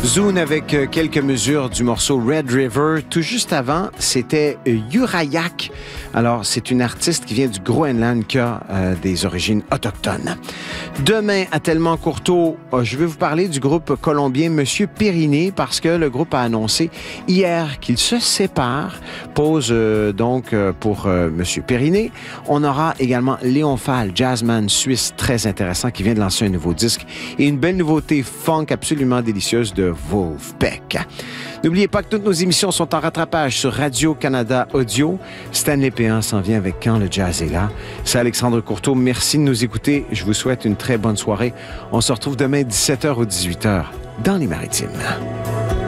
Zune avec quelques mesures du morceau Red River. Tout juste avant, c'était Yurayak. Alors, c'est une artiste qui vient du Groenland qui a des origines autochtones. Demain, à Tellement Courteau, je vais vous parler du groupe colombien Monsieur Periné parce que le groupe a annoncé hier qu'il se sépare. Pause donc pour Monsieur Periné. On aura également Léon Fall, jazzman suisse très intéressant qui vient de lancer un nouveau disque et une belle nouveauté funk absolument délicieuse de Wolfpack. N'oubliez pas que toutes nos émissions sont en rattrapage sur Radio-Canada Audio. Stanley Péan s'en vient avec Quand le jazz est là. C'est Alexandre Courteau. Merci de nous écouter. Je vous souhaite une très bonne soirée. On se retrouve demain 17h ou 18h dans les Maritimes.